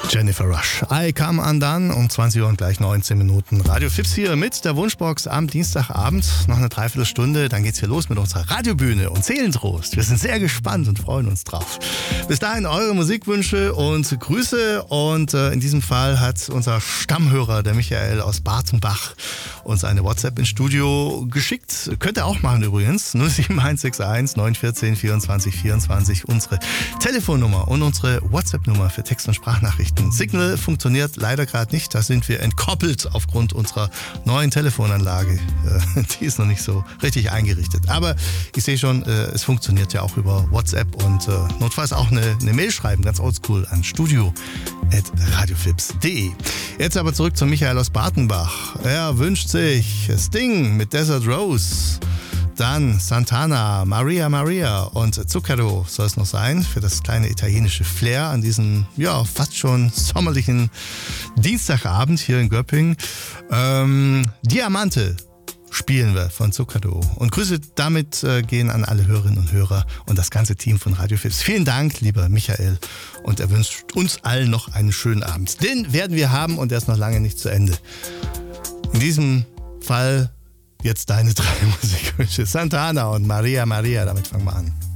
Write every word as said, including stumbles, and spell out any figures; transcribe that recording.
Jennifer Rush. I Come Undone um zwanzig Uhr und gleich neunzehn Minuten. Radio Fips hier mit der Wunschbox am Dienstagabend. Noch eine Dreiviertelstunde, dann geht's hier los mit unserer Radiobühne und Seelentrost. Wir sind sehr gespannt und freuen uns drauf. Bis dahin eure Musikwünsche und Grüße. Und äh, in diesem Fall hat unser Stammhörer, der Michael aus Bartenbach, uns eine WhatsApp ins Studio geschickt. Könnt ihr auch machen übrigens. null sieben eins sechs eins neun eins vier vierundzwanzig vierundzwanzig. Unsere Telefonnummer und unsere WhatsApp-Nummer für Text- und Sprachnachrichten. Signal funktioniert leider gerade nicht. Da sind wir entkoppelt aufgrund unserer neuen Telefonanlage. Die ist noch nicht so richtig eingerichtet. Aber ich sehe schon, es funktioniert ja auch über WhatsApp und notfalls auch eine, eine Mail schreiben, ganz oldschool, an studio at radiofips punkt de. Jetzt aber zurück zu Michael aus Bartenbach. Er wünscht sich Sting mit Desert Rose. Dann Santana, Maria Maria und Zucchero soll es noch sein für das kleine italienische Flair an diesem, ja, fast schon sommerlichen Dienstagabend hier in Göppingen. Ähm, Diamante spielen wir von Zucchero. Und Grüße damit äh, gehen an alle Hörerinnen und Hörer und das ganze Team von Radio Fips. Vielen Dank, lieber Michael. Und er wünscht uns allen noch einen schönen Abend. Den werden wir haben und er ist noch lange nicht zu Ende. In diesem Fall jetzt deine drei Musikwünsche. Santana und Maria Maria, damit fangen wir an.